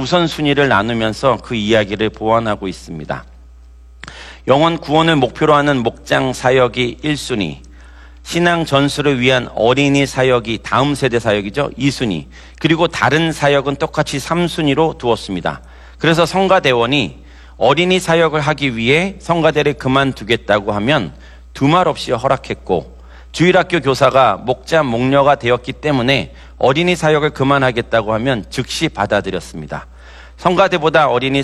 우선순위를 나누면서 그 이야기를 보완하고 있습니다. 영혼 구원을 목표로 하는 목장 사역이 1순위, 신앙 전수를 위한 어린이 사역이 다음 세대 사역이죠, 2순위, 그리고 다른 사역은 똑같이 3순위로 두었습니다. 그래서 성가대원이 어린이 사역을 하기 위해 성가대를 그만두겠다고 하면 두말 없이 허락했고, 주일학교 교사가 목자 목녀가 되었기 때문에 어린이 사역을 그만하겠다고 하면 즉시 받아들였습니다. 성가대보다 어린이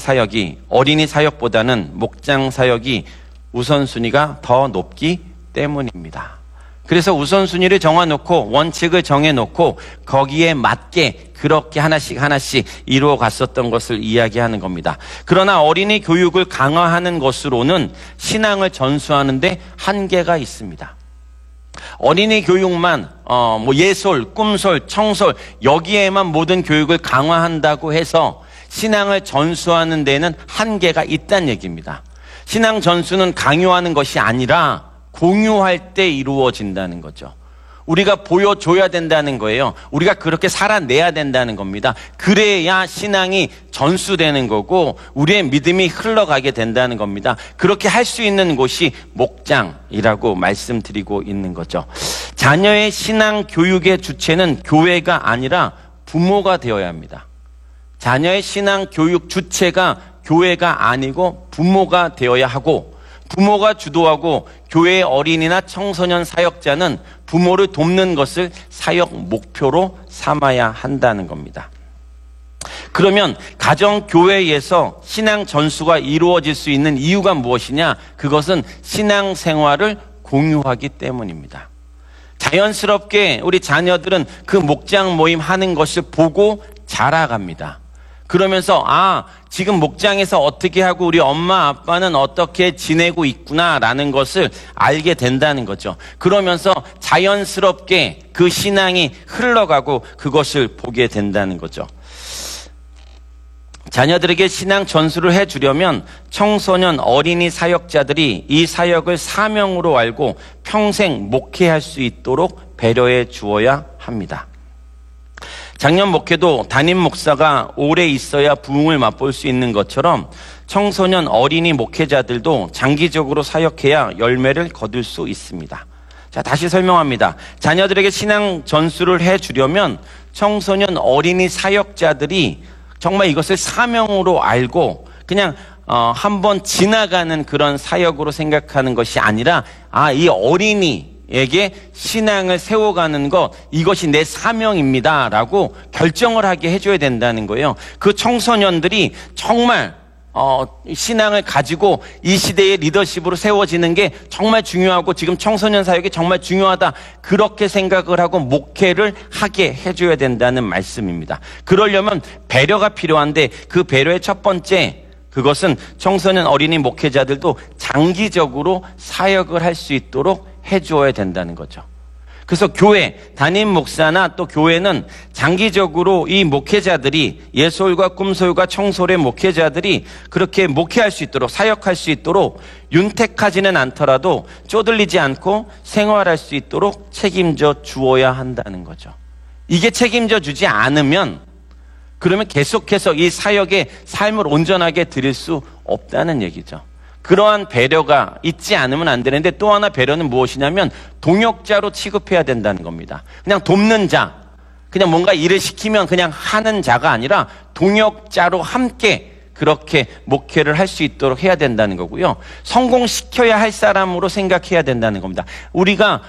사역보다는 목장 사역이 우선순위가 더 높기 때문입니다. 그래서 우선순위를 정해놓고 원칙을 정해놓고 거기에 맞게 그렇게 하나씩 이루어 갔었던 것을 이야기하는 겁니다. 그러나 어린이 교육을 강화하는 것으로는 신앙을 전수하는데 한계가 있습니다. 어린이 교육만 예솔, 꿈솔, 청솔 여기에만 모든 교육을 강화한다고 해서 신앙을 전수하는 데는 한계가 있다는 얘기입니다. 신앙 전수는 강요하는 것이 아니라 공유할 때 이루어진다는 거죠. 우리가 보여줘야 된다는 거예요. 우리가 그렇게 살아내야 된다는 겁니다. 그래야 신앙이 전수되는 거고 우리의 믿음이 흘러가게 된다는 겁니다. 그렇게 할 수 있는 곳이 목장이라고 말씀드리고 있는 거죠. 자녀의 신앙 교육의 주체는 교회가 아니라 부모가 되어야 합니다. 자녀의 신앙 교육 주체가 교회가 아니고 부모가 되어야 하고, 부모가 주도하고 교회의 어린이나 청소년 사역자는 부모를 돕는 것을 사역 목표로 삼아야 한다는 겁니다. 그러면 가정교회에서 신앙 전수가 이루어질 수 있는 이유가 무엇이냐? 그것은 신앙생활을 공유하기 때문입니다. 자연스럽게 우리 자녀들은 그 목장 모임 하는 것을 보고 자라갑니다. 그러면서 지금 목장에서 어떻게 하고 우리 엄마 아빠는 어떻게 지내고 있구나라는 것을 알게 된다는 거죠. 그러면서 자연스럽게 그 신앙이 흘러가고 그것을 보게 된다는 거죠. 자녀들에게 신앙 전수를 해주려면 청소년 어린이 사역자들이 이 사역을 사명으로 알고 평생 목회할 수 있도록 배려해 주어야 합니다. 작년 목회도 담임 목사가 오래 있어야 부흥을 맛볼 수 있는 것처럼 청소년 어린이 목회자들도 장기적으로 사역해야 열매를 거둘 수 있습니다. 자, 다시 설명합니다. 자녀들에게 신앙 전수를 해주려면 청소년 어린이 사역자들이 정말 이것을 사명으로 알고 그냥 한번 지나가는 그런 사역으로 생각하는 것이 아니라 이 어린이에게 신앙을 세워가는 것, 이것이 내 사명입니다 라고 결정을 하게 해줘야 된다는 거예요. 그 청소년들이 정말 신앙을 가지고 이 시대의 리더십으로 세워지는 게 정말 중요하고 지금 청소년 사역이 정말 중요하다, 그렇게 생각을 하고 목회를 하게 해줘야 된다는 말씀입니다. 그러려면 배려가 필요한데 그 배려의 첫 번째, 그것은 청소년 어린이 목회자들도 장기적으로 사역을 할 수 있도록 해주어야 된다는 거죠. 그래서 교회, 담임 목사나 또 교회는 장기적으로 이 목회자들이, 예솔과 꿈솔과 청솔의 목회자들이 그렇게 목회할 수 있도록, 사역할 수 있도록 윤택하지는 않더라도 쪼들리지 않고 생활할 수 있도록 책임져 주어야 한다는 거죠. 이게 책임져 주지 않으면 그러면 계속해서 이 사역의 삶을 온전하게 드릴 수 없다는 얘기죠. 그러한 배려가 있지 않으면 안 되는데, 또 하나 배려는 무엇이냐면 동역자로 취급해야 된다는 겁니다. 그냥 돕는 자, 그냥 뭔가 일을 시키면 그냥 하는 자가 아니라 동역자로 함께 그렇게 목회를 할 수 있도록 해야 된다는 거고요. 성공시켜야 할 사람으로 생각해야 된다는 겁니다. 우리가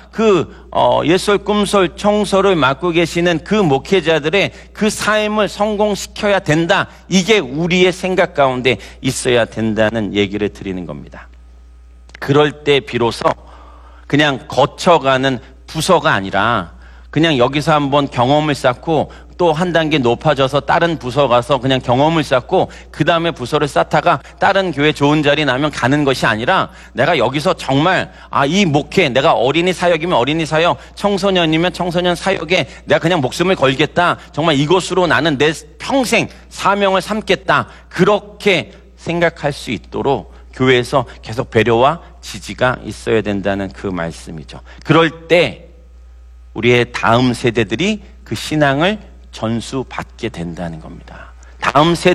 예솔, 꿈솔, 청솔을 맡고 계시는 그 목회자들의 그 삶을 성공시켜야 된다, 이게 우리의 생각 가운데 있어야 된다는 얘기를 드리는 겁니다. 그럴 때 비로소 그냥 거쳐가는 부서가 아니라 그냥 여기서 한번 경험을 쌓고 또 한 단계 높아져서 다른 부서 가서 그냥 경험을 쌓고 그 다음에 부서를 쌓다가 다른 교회 좋은 자리 나면 가는 것이 아니라, 내가 여기서 정말 이 목회, 내가 어린이 사역이면 어린이 사역, 청소년이면 청소년 사역에 내가 그냥 목숨을 걸겠다, 정말 이것으로 나는 내 평생 사명을 삼겠다, 그렇게 생각할 수 있도록 교회에서 계속 배려와 지지가 있어야 된다는 그 말씀이죠. 그럴 때 우리의 다음 세대들이 그 신앙을 전수받게 된다는 겁니다. 다음 세대